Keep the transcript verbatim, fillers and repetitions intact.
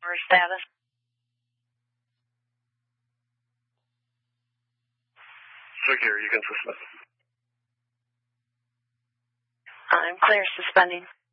delivery status. Secure, you can suspend. I'm clear suspending.